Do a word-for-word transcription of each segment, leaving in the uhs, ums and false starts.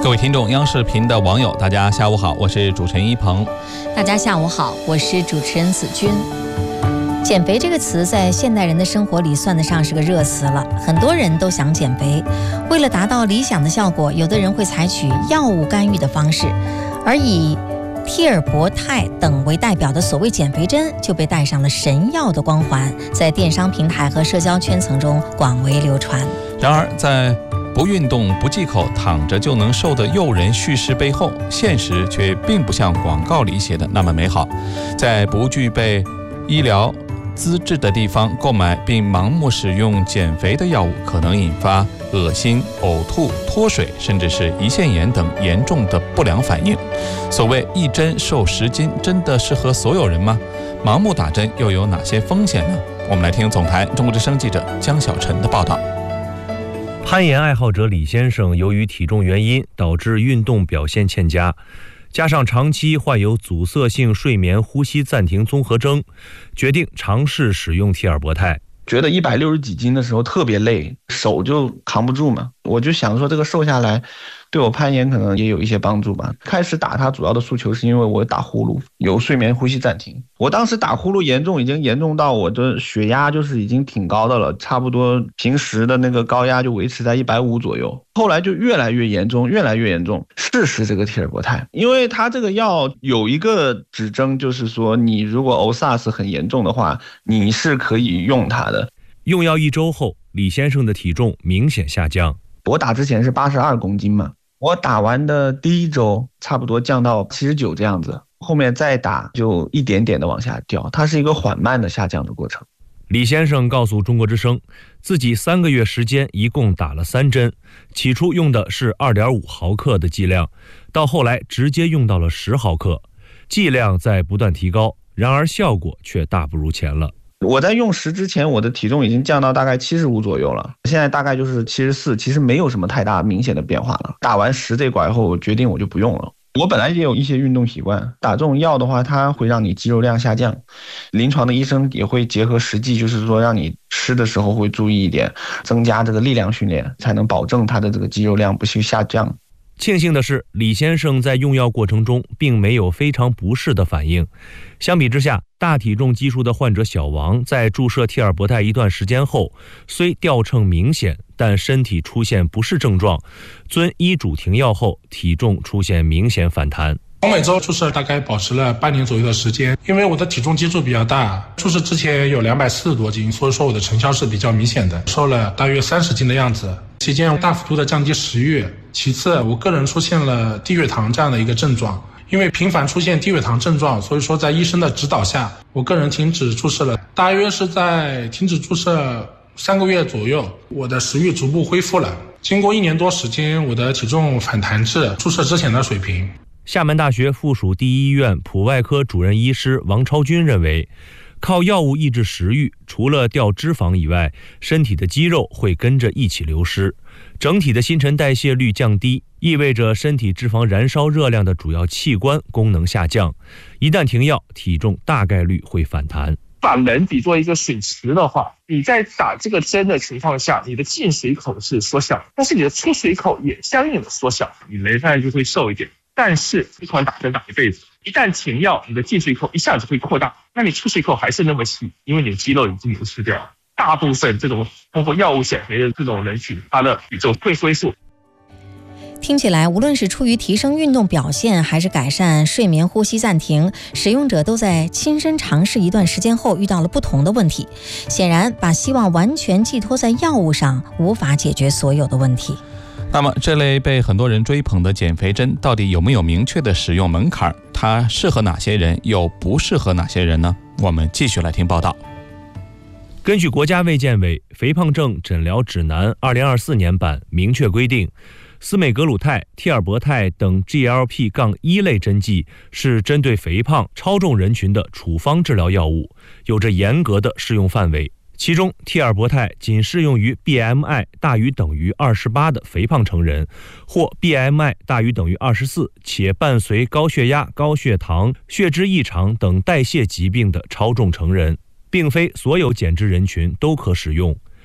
各位听众，央视频的网友，大家下午好，我是主持人一鹏。 大家下午好，我是主持人子君。减肥这个词在现代人的生活里算得上是个热词了，很多人都想减肥。为了达到理想的效果，有的人会采取药物干预的方式，而以替尔博肽等为代表的所谓减肥针就被戴上了神药的光环，在电商平台和社交圈层中广为流传。 然而，在不运动、不忌口、躺着就能瘦的诱人叙事背后，现实却并不像广告里写的那么美好。在不具备医疗资质的地方购买并盲目使用减肥的药物，可能引发恶心、呕吐、脱水，甚至是胰腺炎等严重的不良反应。所谓一针瘦十斤，真的适合所有人吗？盲目打针又有哪些风险呢？我们来听总台中国之声记者江小晨的报道。 攀岩爱好者李先生由于体重原因导致运动表现欠佳，加上长期患有阻塞性睡眠呼吸暂停综合征，决定尝试使用替尔博肽。 觉得一百六十几斤的时候特别累，手就扛不住嘛，我就想说这个瘦下来对我攀岩可能也有一些帮助吧。开始打它主要的诉求是因为我打呼噜，有睡眠呼吸暂停。我当时打呼噜严重，已经严重到我的血压就是已经挺高的了，差不多平时的那个高压就维持在一百五左右。后来就越来越严重，越来越严重。试试这个替尔博肽，因为它这个药有一个指征，就是说你如果 O S A S 很严重的话，你是可以用它的。 用药一周后，李先生的体重明显下降。 我打之前是八十二公斤嘛，我打完的第一周差不多降到七十九这样子，后面再打就一点点的往下掉，它是一个缓慢的下降的过程。 李先生告诉中国之声，自己三个月时间一共打了三针，起初用的是 二点五毫克的剂量，到后来直接用到了十毫克，剂量在不断提高，然而效果却大不如前了。 我在用十之前，我的体重已经降到大概七十五左右了，现在大概就是七十四，其实没有什么太大明显的变化了。打完十这管以后，我决定我就不用了。我本来也有一些运动习惯，打这种药的话，它会让你肌肉量下降。临床的医生也会结合实际，就是说让你吃的时候会注意一点，增加这个力量训练，才能保证它的这个肌肉量不去下降。 庆幸的是，李先生在用药过程中并没有非常不适的反应。相比之下，大体重基数的患者小王在注射替尔博肽一段时间后，虽掉秤明显，但身体出现不适症状，遵医嘱停药后，体重出现明显反弹。 我每周注射大概保持了半年左右的时间，因为我的体重基数比较大，注射之前有两百四十多斤，所以说我的成效是比较明显的，瘦了大约三十斤的样子。期间大幅度的降低食欲，其次我个人出现了低血糖这样的一个症状，因为频繁出现低血糖症状，所以说在医生的指导下，我个人停止注射了，大约是在停止注射三个月左右，我的食欲逐步恢复了。经过一年多时间，我的体重反弹至注射之前的水平。 厦门大学附属第一医院普外科主任医师王超军认为，靠药物抑制食欲，除了掉脂肪以外，身体的肌肉会跟着一起流失，整体的新陈代谢率降低，意味着身体脂肪燃烧热量的主要器官功能下降，一旦停药，体重大概率会反弹。 把人比作一个水池的话，你在打这个针的情况下，你的进水口是缩小，但是你的出水口也相应的缩小，你人上来就会瘦一点。但是不可能打针打一辈子，一旦停药，你的进水口一下子会扩大，那你出水口还是那么细，因为你的肌肉已经流失掉了。大部分这种通过药物减肥的这种人群，他的体重会恢复。 听起来，无论是出于提升运动表现，还是改善睡眠呼吸暂停，使用者都在亲身尝试一段时间后遇到了不同的问题。显然，把希望完全寄托在药物上，无法解决所有的问题。 那么这类被很多人追捧的减肥针到底有没有明确的使用门槛？它适合哪些人，又不适合哪些人呢？我们继续来听报道。 根据国家卫健委《肥胖症诊疗指南》二零二四年版明确规定，司美格鲁肽、替尔博肽等 G L P 一 类针剂是针对肥胖、超重人群的处方治疗药物，有着严格的适用范围。其中，替尔博肽仅适用于 B M I 大于等于二十八的肥胖成人，或 B M I 大于等于二十四且伴随高血压、高血糖、血脂异常等代谢疾病的超重成人，并非所有减脂人群都可使用。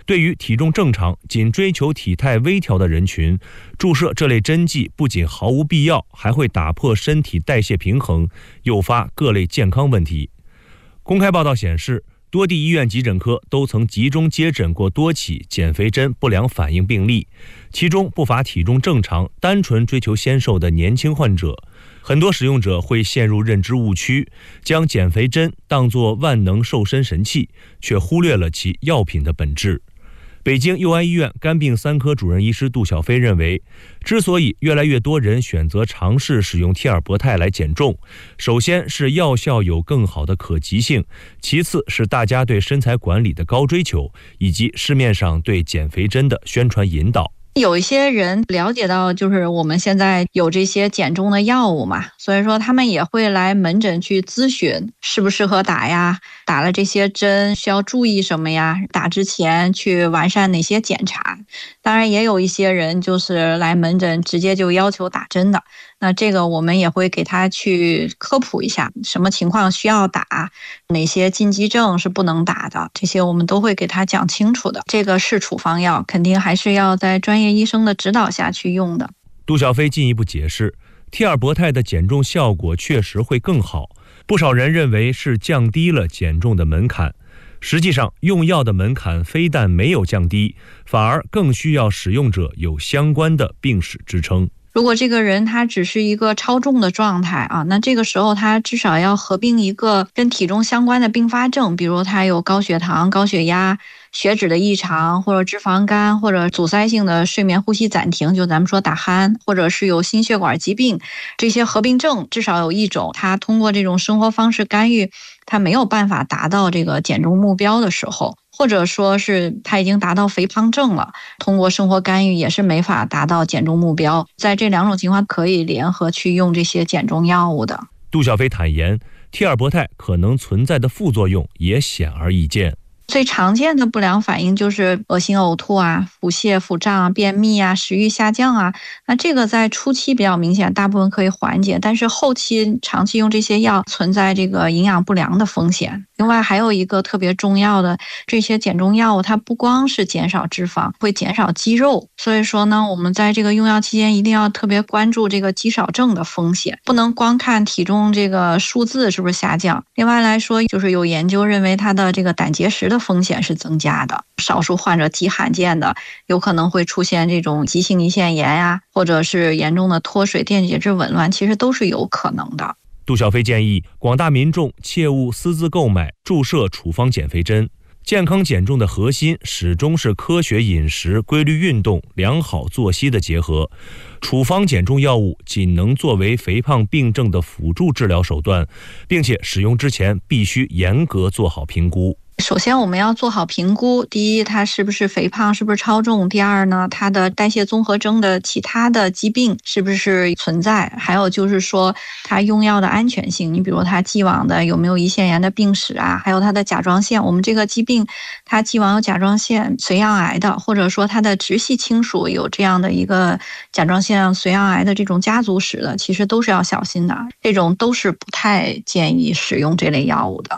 对于体重正常、仅追求体态微调的人群，注射这类针剂不仅毫无必要，还会打破身体代谢平衡，诱发各类健康问题。公开报道显示，多地医院急诊科都曾集中接诊过多起减肥针不良反应病例，其中不乏体重正常、单纯追求纤瘦的年轻患者。很多使用者会陷入认知误区，将减肥针当作万能瘦身神器，却忽略了其药品的本质。北京佑安医院肝病三科主任医师杜小飞认为，之所以越来越多人选择尝试使用替尔博泰来减重，首先是药效有更好的可及性，其次是大家对身材管理的高追求，以及市面上对减肥针的宣传引导。 有一些人了解到，就是我们现在有这些减重的药物嘛，所以说他们也会来门诊去咨询适不适合打呀，打了这些针需要注意什么呀，打之前去完善哪些检查。当然也有一些人就是来门诊直接就要求打针的，那这个我们也会给他去科普一下，什么情况需要打，哪些禁忌症是不能打的，这些我们都会给他讲清楚的。这个是处方药，肯定还是要在专业医生的指导下去用的。 杜小飞进一步解释，替尔博泰的减重效果确实会更好，不少人认为是降低了减重的门槛。实际上，用药的门槛非但没有降低，反而更需要使用者有相关的病史支撑。 如果这个人他只是一个超重的状态啊，那这个时候他至少要合并一个跟体重相关的并发症，比如他有高血糖、高血压、血脂的异常，或者脂肪肝，或者阻塞性的睡眠呼吸暂停，就咱们说打鼾，或者是有心血管疾病，这些合并症至少有一种，他通过这种生活方式干预，他没有办法达到这个减重目标的时候，或者说是他已经达到肥胖症了，通过生活干预也是没法达到减重目标，在这两种情况可以联合去用这些减重药物的。 杜小飞坦言，替尔博泰可能存在的副作用也显而易见。 最常见的不良反应就是恶心呕吐啊、腹泻、腹胀啊、便秘啊、食欲下降啊。那这个在初期比较明显，大部分可以缓解，但是后期长期用这些药存在这个营养不良的风险。另外还有一个特别重要的，这些减重药物它不光是减少脂肪，会减少肌肉。所以说呢，我们在这个用药期间一定要特别关注这个肌少症的风险，不能光看体重这个数字是不是下降。另外来说，就是有研究认为它的这个胆结石的风险是增加的，少数患者极罕见的有可能会出现这种急性胰腺炎呀、啊，或者是严重的脱水、电解质紊乱，其实都是有可能的。 杜小飞建议广大民众切勿私自购买、注射处方减肥针。健康减重的核心始终是科学饮食、规律运动、良好作息的结合。处方减重药物仅能作为肥胖病症的辅助治疗手段，并且使用之前必须严格做好评估。 首先我们要做好评估，第一，它是不是肥胖，是不是超重；第二呢，它的代谢综合征的其他的疾病是不是存在，还有就是说它用药的安全性，你比如它既往的有没有胰腺炎的病史啊，还有它的甲状腺，我们这个疾病它既往有甲状腺髓样癌的，或者说它的直系亲属有这样的一个甲状腺髓样癌的这种家族史的，其实都是要小心的，这种都是不太建议使用这类药物的。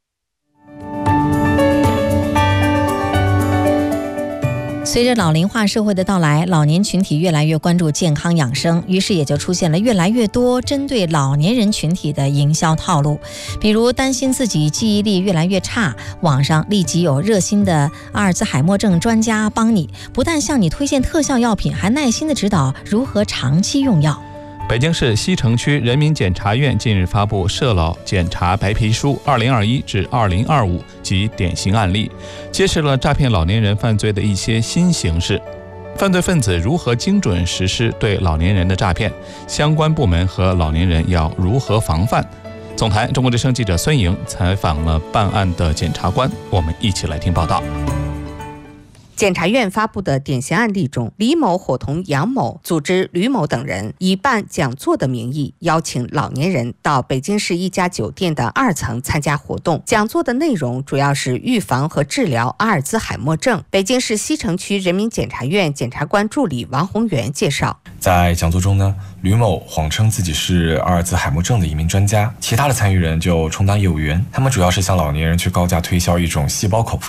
随着老龄化社会的到来，老年群体越来越关注健康养生，于是也就出现了越来越多针对老年人群体的营销套路。比如担心自己记忆力越来越差，网上立即有热心的阿尔兹海默症专家帮你，不但向你推荐特效药品，还耐心地指导如何长期用药。 北京市西城区人民检察院近日发布涉老检查白皮书二零二一至二零二五及典型案例，揭示了诈骗老年人犯罪的一些新形式，犯罪分子如何精准实施对老年人的诈骗，相关部门和老年人要如何防范。总台中国之声记者孙莹采访了办案的检察官，我们一起来听报道。 检察院发布的典型案例中，李某伙同杨某组织吕某等人以办讲座的名义，邀请老年人到北京市一家酒店的二层参加活动。讲座的内容主要是预防和治疗阿尔兹海默症。北京市西城区人民检察院检察官助理王宏元介绍， 在讲座中呢，吕某谎称自己是阿尔兹海默症的一名专家，其他的参与人就充当业务员，他们主要是向老年人去高价推销一种细胞口服